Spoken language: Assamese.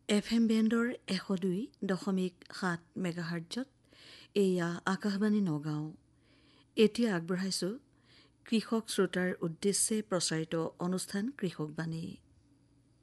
FM বেণ্ডৰ 102.7 মেগাহাৰ্টজত এয়া আকাশবাণী নগাঁও। এতিয়া আগবঢ়াইছোঁ কৃষক শ্ৰোতাৰ উদ্দেশ্যে প্ৰচাৰিত অনুষ্ঠান কৃষকবাণী।